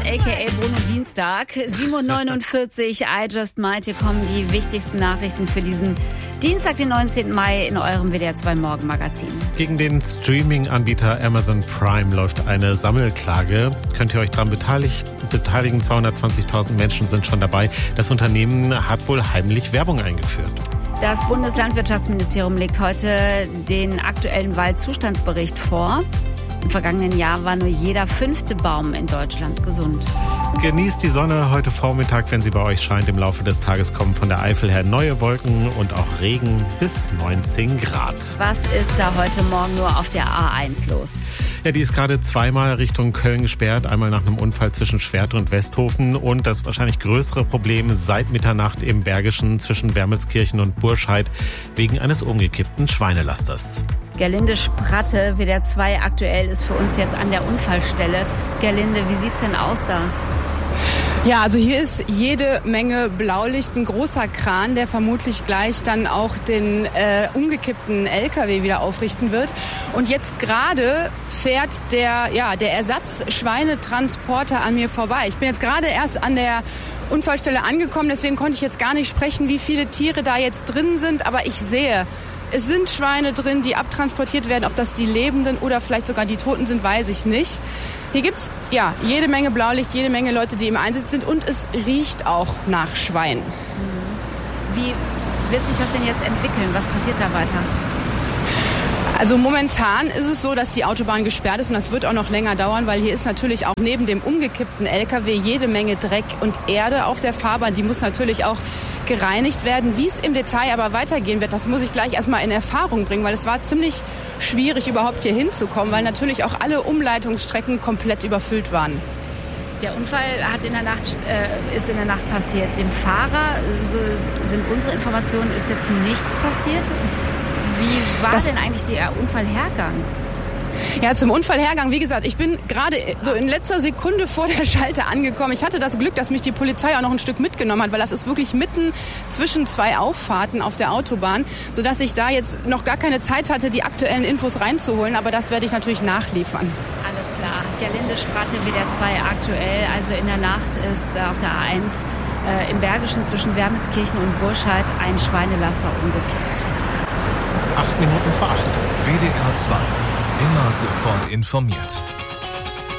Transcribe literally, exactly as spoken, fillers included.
aka Bruno Dienstag. sieben Uhr neunundvierzig, I Just Might. Hier kommen die wichtigsten Nachrichten für diesen Dienstag, den neunzehnten Mai in eurem W D R zwei Morgenmagazin. Gegen den Streaming-Anbieter Amazon Prime läuft eine Sammelklage. Könnt ihr euch daran beteiligen? zweihundertzwanzigtausend Menschen sind schon dabei. Das Unternehmen hat wohl heimlich Werbung eingeführt. Das Bundeslandwirtschaftsministerium legt heute den aktuellen Waldzustandsbericht vor. Im vergangenen Jahr war nur jeder fünfte Baum in Deutschland gesund. Genießt die Sonne heute Vormittag, wenn sie bei euch scheint. Im Laufe des Tages kommen von der Eifel her neue Wolken und auch Regen bis neunzehn Grad. Was ist da heute Morgen nur auf der A eins los? Ja, die ist gerade zweimal Richtung Köln gesperrt. Einmal nach einem Unfall zwischen Schwert und Westhofen. Und das wahrscheinlich größere Problem seit Mitternacht im Bergischen zwischen Wermelskirchen und Burscheid wegen eines umgekippten Schweinelasters. Gerlinde Spratte, W D R zwei aktuell, ist für uns jetzt an der Unfallstelle. Gerlinde, wie sieht's denn aus da? Ja, also hier ist jede Menge Blaulicht, ein großer Kran, der vermutlich gleich dann auch den äh, umgekippten L K W wieder aufrichten wird. Und jetzt gerade fährt der, ja, der Ersatzschweinetransporter an mir vorbei. Ich bin jetzt gerade erst an der Unfallstelle angekommen, deswegen konnte ich jetzt gar nicht sprechen, wie viele Tiere da jetzt drin sind, aber ich sehe, es sind Schweine drin, die abtransportiert werden. Ob das die Lebenden oder vielleicht sogar die Toten sind, weiß ich nicht. Hier gibt's ja jede Menge Blaulicht, jede Menge Leute, die im Einsatz sind und es riecht auch nach Schwein. Wie wird sich das denn jetzt entwickeln? Was passiert da weiter? Also momentan ist es so, dass die Autobahn gesperrt ist und das wird auch noch länger dauern, weil hier ist natürlich auch neben dem umgekippten L K W jede Menge Dreck und Erde auf der Fahrbahn. Die muss natürlich auch gereinigt werden. Wie es im Detail aber weitergehen wird, das muss ich gleich erstmal in Erfahrung bringen, weil es war ziemlich schwierig, überhaupt hier hinzukommen, weil natürlich auch alle Umleitungsstrecken komplett überfüllt waren. Der Unfall hat in der Nacht, äh, ist in der Nacht passiert. Dem Fahrer, so sind unsere Informationen, ist jetzt nichts passiert. Wie war das denn eigentlich der Unfallhergang? Ja, zum Unfallhergang, wie gesagt, ich bin gerade so in letzter Sekunde vor der Schalte angekommen. Ich hatte das Glück, dass mich die Polizei auch noch ein Stück mitgenommen hat, weil das ist wirklich mitten zwischen zwei Auffahrten auf der Autobahn, sodass ich da jetzt noch gar keine Zeit hatte, die aktuellen Infos reinzuholen. Aber das werde ich natürlich nachliefern. Alles klar. Gerlinde Spratte, W D R zwei aktuell. Also in der Nacht ist auf der A eins äh, im Bergischen zwischen Wermelskirchen und Burscheid ein Schweinelaster umgekippt. Jetzt acht Minuten vor acht. W D R zwei. Immer sofort informiert.